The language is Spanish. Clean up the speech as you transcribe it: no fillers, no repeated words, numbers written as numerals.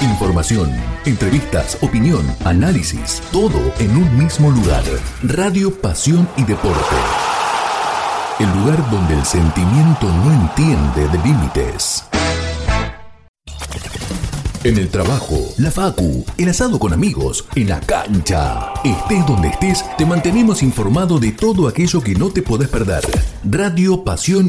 Información, entrevistas, opinión, análisis, todo en un mismo lugar. Radio Pasión y Deporte. El lugar donde el sentimiento no entiende de límites. En el trabajo, la facu, el asado con amigos, en la cancha. Estés donde estés, te mantenemos informado de todo aquello que no te podés perder. Radio Pasión